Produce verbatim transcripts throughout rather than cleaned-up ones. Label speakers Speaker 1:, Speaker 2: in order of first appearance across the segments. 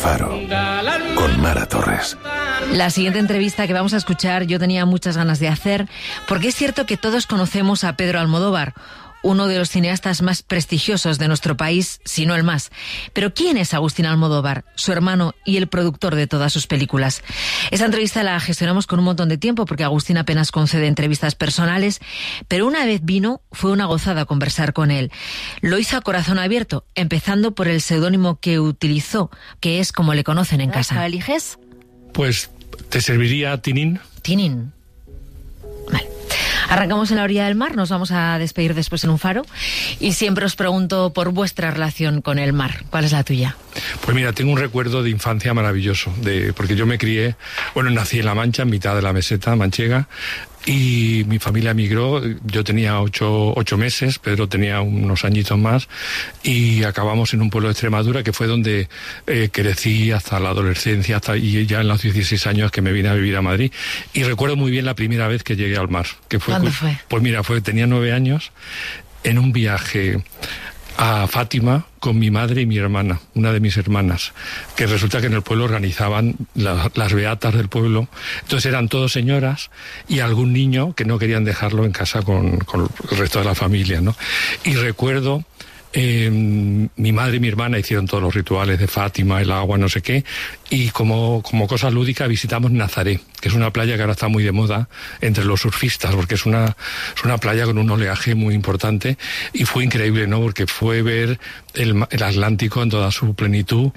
Speaker 1: Faro, con Mara Torres.
Speaker 2: La siguiente entrevista que vamos a escuchar yo tenía muchas ganas de hacer, porque es cierto que todos conocemos a Pedro Almodóvar, uno de los cineastas más prestigiosos de nuestro país, si no el más. Pero ¿quién es Agustín Almodóvar, su hermano y el productor de todas sus películas? Esa entrevista la gestionamos con un montón de tiempo, porque Agustín apenas concede entrevistas personales, pero una vez vino, fue una gozada conversar con él. Lo hizo a corazón abierto, empezando por el seudónimo que utilizó, que es como le conocen en casa. ¿Eliges?
Speaker 3: Pues te serviría Tinín.
Speaker 2: Tinín. Vale. Arrancamos en la orilla del mar, nos vamos a despedir después en un faro y siempre os pregunto por vuestra relación con el mar. ¿Cuál es la tuya?
Speaker 3: Pues mira, tengo un recuerdo de infancia maravilloso, de porque yo me crié, bueno, nací en La Mancha, en mitad de la meseta manchega, y mi familia emigró. Yo tenía ocho, ocho meses, Pedro tenía unos añitos más, y acabamos en un pueblo de Extremadura, que fue donde eh, crecí hasta la adolescencia, hasta y ya en los dieciséis años que me vine a vivir a Madrid. Y recuerdo muy bien la primera vez que llegué al mar. Que fue,
Speaker 2: ¿Cuándo fue?
Speaker 3: Pues mira, fue, tenía nueve años, en un viaje a Fátima con mi madre y mi hermana, una de mis hermanas, que resulta que en el pueblo organizaban la, las beatas del pueblo. Entonces eran todos señoras y algún niño que no querían dejarlo en casa con, con el resto de la familia, ¿no? Y recuerdo, eh, mi madre y mi hermana hicieron todos los rituales de Fátima, el agua, no sé qué, y como, como cosa lúdica visitamos Nazaré, que es una playa que ahora está muy de moda entre los surfistas, porque es una, es una playa con un oleaje muy importante, y fue increíble, ¿no? Porque fue ver el, el Atlántico en toda su plenitud,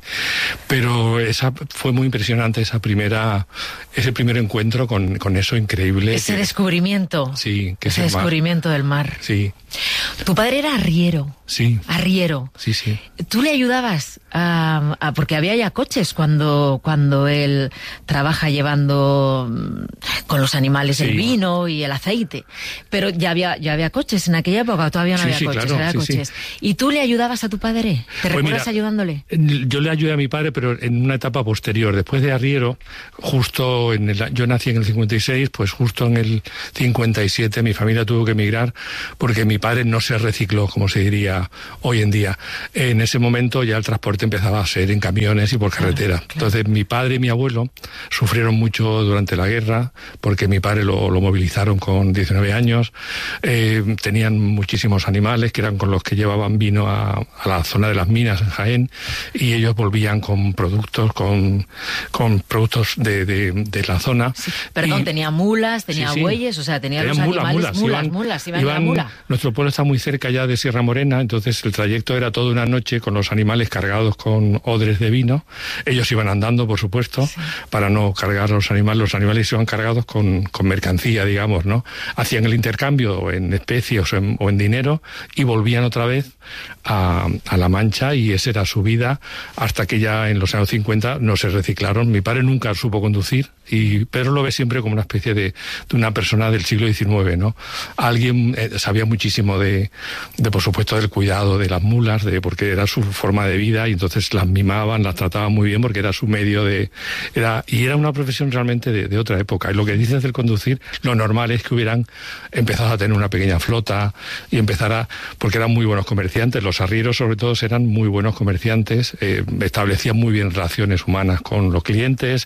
Speaker 3: pero esa fue muy impresionante, esa primera, ese primer encuentro con, con eso increíble.
Speaker 2: Ese
Speaker 3: que,
Speaker 2: descubrimiento.
Speaker 3: Sí, que
Speaker 2: ese
Speaker 3: es el
Speaker 2: descubrimiento
Speaker 3: mar.
Speaker 2: del mar.
Speaker 3: Sí.
Speaker 2: Tu padre era arriero.
Speaker 3: Sí.
Speaker 2: Arriero.
Speaker 3: Sí, sí.
Speaker 2: ¿Tú le ayudabas a, a porque había ya coches cuando, cuando él trabaja llevando con los animales sí. el vino y el aceite? Pero ya había, ya había coches en aquella época, todavía no
Speaker 3: sí,
Speaker 2: había
Speaker 3: sí,
Speaker 2: coches,
Speaker 3: claro,
Speaker 2: había
Speaker 3: sí,
Speaker 2: coches.
Speaker 3: Sí.
Speaker 2: ¿Y tú le ayudabas a tu padre? ¿Te
Speaker 3: pues
Speaker 2: recuerdas
Speaker 3: mira,
Speaker 2: ayudándole?
Speaker 3: Yo le ayudé a mi padre, pero en una etapa posterior. Después de arriero, justo en el, yo nací en el cincuenta y seis, pues justo en el cincuenta y siete mi familia tuvo que emigrar porque mi padre no se recicló, como se diría hoy en día. En ese momento ya el transporte empezaba a ser en camiones y por carretera. Claro, claro. Entonces mi padre y mi abuelo sufrieron mucho durante la guerra, porque mi padre lo, lo movilizaron con diecinueve años. Eh, tenían muchísimos animales que eran con los que llevaban vino a, a la zona de las minas en Jaén, y ellos volvían con productos, con, con productos de, de, de la zona.
Speaker 2: Sí, perdón,
Speaker 3: y,
Speaker 2: tenía mulas, tenía
Speaker 3: sí, sí.
Speaker 2: bueyes, o sea, tenía
Speaker 3: Tenían
Speaker 2: los
Speaker 3: mulas,
Speaker 2: animales,
Speaker 3: mulas,
Speaker 2: mulas,
Speaker 3: iban,
Speaker 2: mulas, iban,
Speaker 3: iban,
Speaker 2: iban mula.
Speaker 3: Nuestro pueblo está muy cerca ya de Sierra Morena, entonces el trayecto era toda una noche con los animales cargados con odres de vino. Ellos iban andando, por supuesto, sí. para no cargar los animales. Los animales iban cargados con, con mercancía, digamos, ¿no? Hacían el intercambio en especies o en, o en dinero y volvían otra vez a, a La Mancha, y esa era su vida hasta que ya en los años cincuenta no se reciclaron. Mi padre nunca supo conducir, y Pedro lo ve siempre como una especie de, de una persona del siglo diecinueve, ¿no? Alguien eh, sabía muchísimo de, de, por supuesto, del cuidado de las mulas, de porque era su forma de vida, y entonces las mimaban, las trataban muy bien porque era su medio de... era y era una profesión realmente de, de otra época. Y lo que dices del conducir, lo normal es que hubieran empezado a tener una pequeña flota y empezar a... porque eran muy buenos comerciantes. Los arrieros, sobre todo, eran muy buenos comerciantes, eh, establecían muy bien relaciones humanas con los clientes.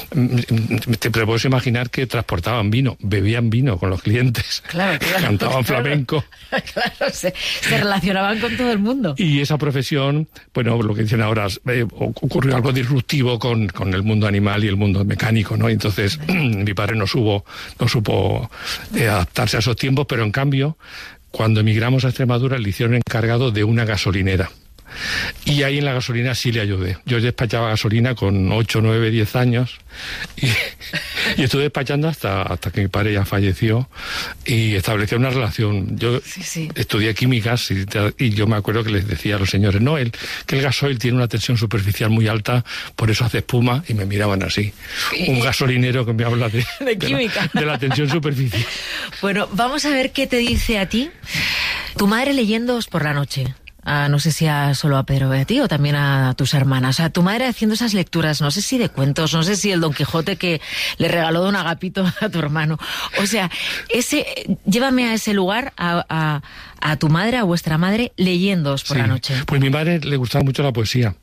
Speaker 3: Te puedes imaginar que transportaban vino, bebían vino con los clientes,
Speaker 2: claro, claro,
Speaker 3: cantaban
Speaker 2: claro,
Speaker 3: flamenco.
Speaker 2: Claro, se, se relacionaban con todo el mundo.
Speaker 3: Y esa profesión, bueno, lo que dicen ahora, eh, ocurrió algo disruptivo con, con el mundo animal y el mundo mecánico, ¿no? Entonces, mi padre no, supo, no supo eh, adaptarse a esos tiempos, pero en cambio, cuando emigramos a Extremadura, le hicieron encargado de una gasolinera. Y ahí en la gasolina sí le ayudé. Yo despachaba gasolina con ocho, nueve, diez años y, y estuve despachando hasta, hasta que mi padre ya falleció, y establecí una relación. Yo sí, sí. estudié químicas y, y yo me acuerdo que les decía a los señores, no, el, que el gasoil tiene una tensión superficial muy alta, por eso hace espuma, y me miraban así. Un gasolinero que me habla de,
Speaker 2: de química,
Speaker 3: de la, de la tensión superficial.
Speaker 2: Bueno, vamos a ver qué te dice a ti tu madre leyéndoos por la noche. A, no sé si a, solo a Pedro, a ti o también a tus hermanas. O sea, tu madre haciendo esas lecturas, no sé si de cuentos, no sé si el Don Quijote que le regaló Don Agapito a tu hermano. O sea, ese, llévame a ese lugar, a, a, a tu madre, a vuestra madre, leyéndoos por
Speaker 3: sí.
Speaker 2: la noche.
Speaker 3: Pues mi madre le gustaba mucho la poesía.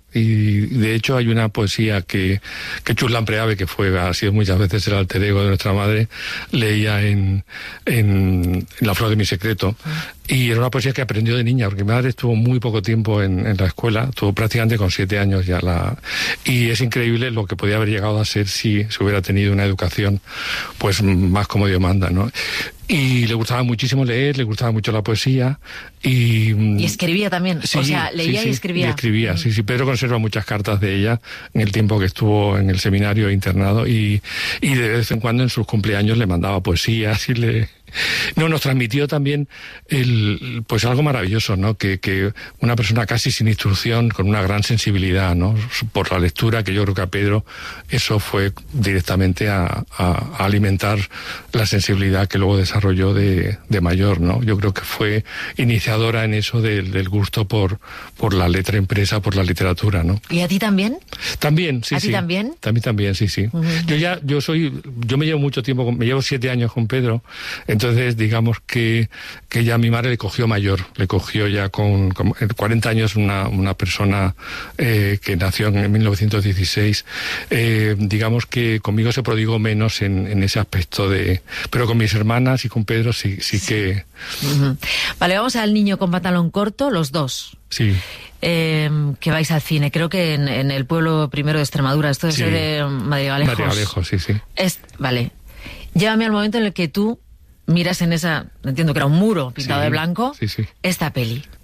Speaker 3: Y de hecho hay una poesía que, que Chuslan Preave, que fue, ha sido muchas veces el alter ego de nuestra madre, leía en, en, en La flor de mi secreto. Y era una poesía que aprendió de niña, porque mi madre estuvo muy poco tiempo en, en la escuela, estuvo prácticamente con siete años ya la... Y es increíble lo que podía haber llegado a ser si se hubiera tenido una educación pues más como Dios manda, ¿no? Y le gustaba muchísimo leer, le gustaba mucho la poesía y...
Speaker 2: Y escribía también,
Speaker 3: sí,
Speaker 2: o sea, leía
Speaker 3: sí, sí,
Speaker 2: y escribía.
Speaker 3: Y escribía, mm. sí, sí. Pedro conserva muchas cartas de ella en el tiempo que estuvo en el seminario internado y, y de vez en cuando en sus cumpleaños le mandaba poesías y le... No, nos transmitió también el, pues algo maravilloso, ¿no? Que, que una persona casi sin instrucción, con una gran sensibilidad, ¿no? Por la lectura, que yo creo que a Pedro eso fue directamente a, a, a alimentar la sensibilidad que luego desarrolló de, de mayor, ¿no? Yo creo que fue iniciadora en eso del, del gusto por, por la letra impresa, por la literatura, ¿no?
Speaker 2: ¿Y a ti también?
Speaker 3: También, sí,
Speaker 2: ¿A
Speaker 3: sí.
Speaker 2: ti también?
Speaker 3: También, también, sí, sí. Uh-huh. Yo ya, yo soy, yo me llevo mucho tiempo, me llevo siete años con Pedro. Entonces, digamos que, que ya mi madre le cogió mayor, le cogió ya con, con cuarenta años una, una persona eh, que nació en mil novecientos dieciséis. Eh, digamos que conmigo se prodigó menos en, en ese aspecto de... Pero con mis hermanas y con Pedro sí, sí, sí. que...
Speaker 2: Uh-huh. Vale, vamos al Niño con pantalón corto, los dos.
Speaker 3: Sí.
Speaker 2: Eh, que vais al cine, creo que en, en el pueblo primero de Extremadura, esto es sí. de Madrigalejos.
Speaker 3: Madrigalejos, sí, sí.
Speaker 2: Es, vale. Llévame al momento en el que tú miras en esa, entiendo que era un muro pintado
Speaker 3: sí,
Speaker 2: de blanco,
Speaker 3: sí, sí.
Speaker 2: esta peli.